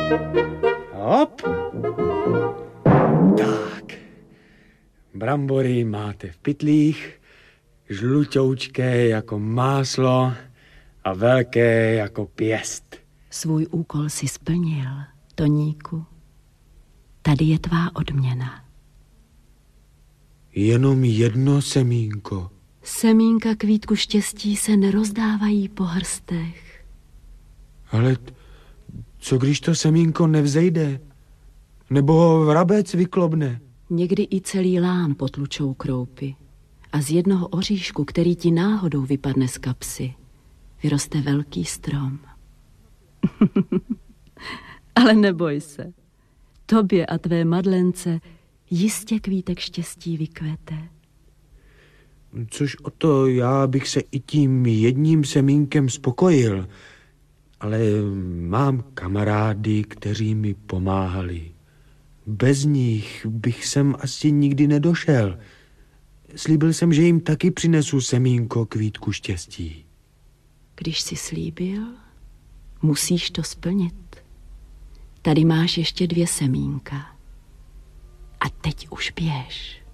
Hop. Tak. Brambory máte v pytlích, žlutoučké jako máslo a velké jako pěst. Svůj úkol si splnil, Toníku. Tady je tvá odměna. Jenom jedno semínko. Semínka kvítku štěstí se nerozdávají po hrstech. Ale co když to semínko nevzejde? Nebo ho vrabec vyklobne? Někdy i celý lán potlučou kroupy. A z jednoho oříšku, který ti náhodou vypadne z kapsy, vyroste velký strom. Ale neboj se. Tobě a tvé Madlence jistě kvítek štěstí vykvete. Což o to, já bych se i tím jedním semínkem spokojil. Ale mám kamarády, kteří mi pomáhali. Bez nich bych sem asi nikdy nedošel. Slíbil jsem, že jim taky přinesu semínko kvítku štěstí. Když jsi slíbil, musíš to splnit. Tady máš ještě 2 semínka. A teď už běž.